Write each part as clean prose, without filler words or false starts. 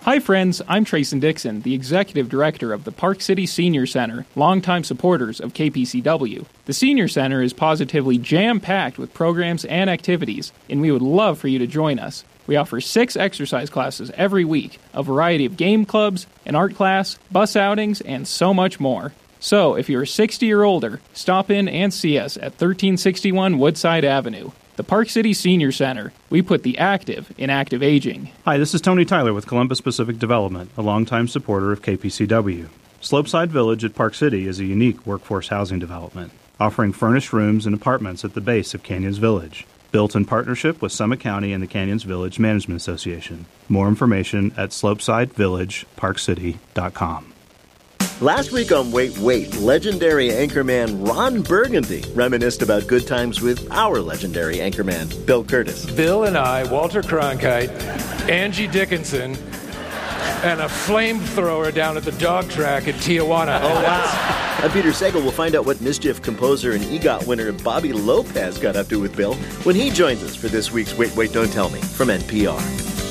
Hi friends, I'm Trayson Dixon, the Executive Director of the Park City Senior Center, longtime supporters of KPCW. The Senior Center is positively jam-packed with programs and activities, and we would love for you to join us. We offer 6 exercise classes every week, a variety of game clubs, an art class, bus outings, and so much more. So, if you're 60 or older, stop in and see us at 1361 Woodside Avenue. The Park City Senior Center. We put the active in active aging. Hi, this is Tony Tyler with Columbus Pacific Development, a longtime supporter of KPCW. Slopeside Village at Park City is a unique workforce housing development, offering furnished rooms and apartments at the base of Canyons Village. Built in partnership with Summit County and the Canyons Village Management Association. More information at slopesidevillageparkcity.com. Last week on Wait, legendary anchorman Ron Burgundy reminisced about good times with our legendary anchorman, Bill Curtis. Bill and I, Walter Cronkite, Angie Dickinson, and a flamethrower down at the dog track at Tijuana. Oh, wow. And Peter Sagal will find out what Mischief composer and EGOT winner Bobby Lopez got up to with Bill when he joins us for this week's Wait, Don't Tell Me from NPR.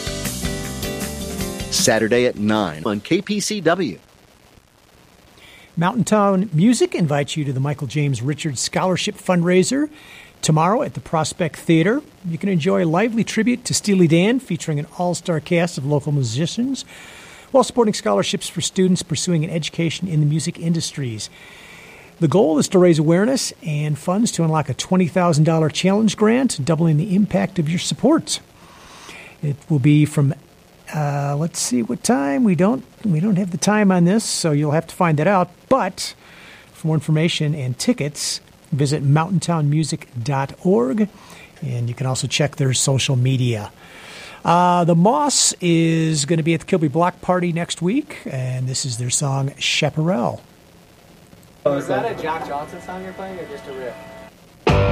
Saturday at 9 on KPCW. Mountain Town Music invites you to the Michael James Richards Scholarship Fundraiser tomorrow at the Prospect Theater. You can enjoy a lively tribute to Steely Dan featuring an all-star cast of local musicians while supporting scholarships for students pursuing an education in the music industries. The goal is to raise awareness and funds to unlock a $20,000 challenge grant, doubling the impact of your support. It will be from let's see what time. We don't have the time on this, so you'll have to find that out. But for more information and tickets, visit mountaintownmusic.org, and you can also check their social media. The Moss is going to be at the Kilby Block Party next week, and this is their song Chaparral. Is that a Jack Johnson song you're playing, or just a riff?